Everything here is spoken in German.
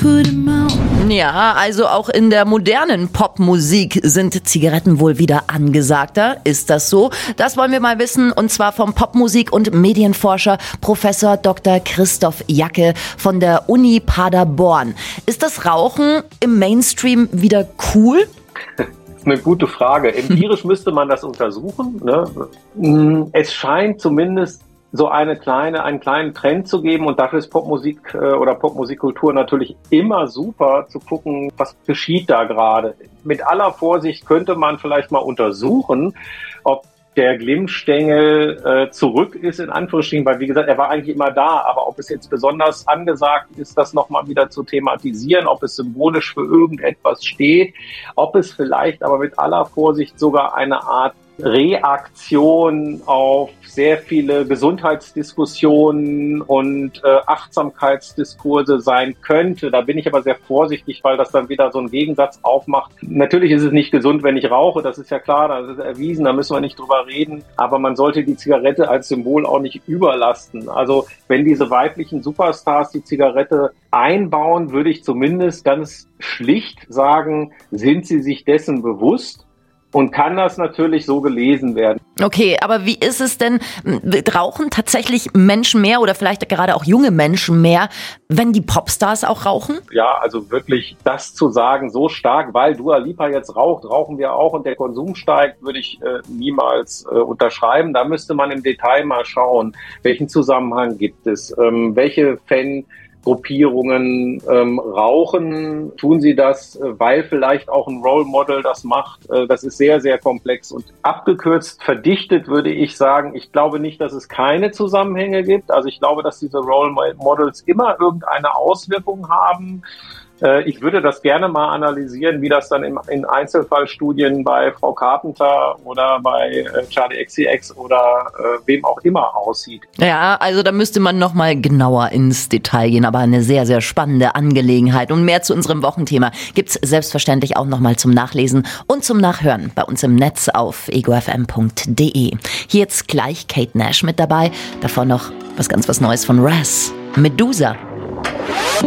put 'em out. Ja, also auch in der modernen Popmusik sind Zigaretten wohl wieder angesagter. Ist das so? Das wollen wir mal wissen, und zwar vom Popmusik- und Medienforscher Professor Dr. Christoph Jacke von der Uni Paderborn. Ist das Rauchen im Mainstream wieder cool? Das ist eine gute Frage. Empirisch müsste man das untersuchen, ne? Es scheint zumindest so einen kleinen Trend zu geben, und dafür ist Popmusik oder Popmusikkultur natürlich immer super zu gucken, was geschieht da gerade. Mit aller Vorsicht könnte man vielleicht mal untersuchen, ob der Glimmstängel zurück ist, in Anführungsstrichen, weil wie gesagt, er war eigentlich immer da, aber ob es jetzt besonders angesagt ist, das nochmal wieder zu thematisieren, ob es symbolisch für irgendetwas steht, ob es vielleicht aber mit aller Vorsicht sogar eine Art Reaktion auf sehr viele Gesundheitsdiskussionen und Achtsamkeitsdiskurse sein könnte. Da bin ich aber sehr vorsichtig, weil das dann wieder so einen Gegensatz aufmacht. Natürlich ist es nicht gesund, wenn ich rauche, das ist ja klar, das ist erwiesen, da müssen wir nicht drüber reden. Aber man sollte die Zigarette als Symbol auch nicht überlasten. Also wenn diese weiblichen Superstars die Zigarette einbauen, würde ich zumindest ganz schlicht sagen, sind sie sich dessen bewusst? Und kann das natürlich so gelesen werden. Okay, aber wie ist es denn, rauchen tatsächlich Menschen mehr oder vielleicht gerade auch junge Menschen mehr, wenn die Popstars auch rauchen? Ja, also wirklich das zu sagen, so stark, weil Dua Lipa jetzt raucht, rauchen wir auch und der Konsum steigt, würde ich niemals unterschreiben. Da müsste man im Detail mal schauen, welchen Zusammenhang gibt es, welche Gruppierungen rauchen, tun sie das, weil vielleicht auch ein Role Model das macht. Das ist sehr, sehr komplex und abgekürzt, verdichtet würde ich sagen, ich glaube nicht, dass es keine Zusammenhänge gibt. Also ich glaube, dass diese Role Models immer irgendeine Auswirkung haben. Ich würde das gerne mal analysieren, wie das dann in Einzelfallstudien bei Frau Carpenter oder bei Charli XCX oder wem auch immer aussieht. Ja, also da müsste man noch mal genauer ins Detail gehen, aber eine sehr, sehr spannende Angelegenheit. Und mehr zu unserem Wochenthema gibt's selbstverständlich auch noch mal zum Nachlesen und zum Nachhören bei uns im Netz auf egofm.de. Hier jetzt gleich Kate Nash mit dabei, davor noch was Neues von Raz, Medusa.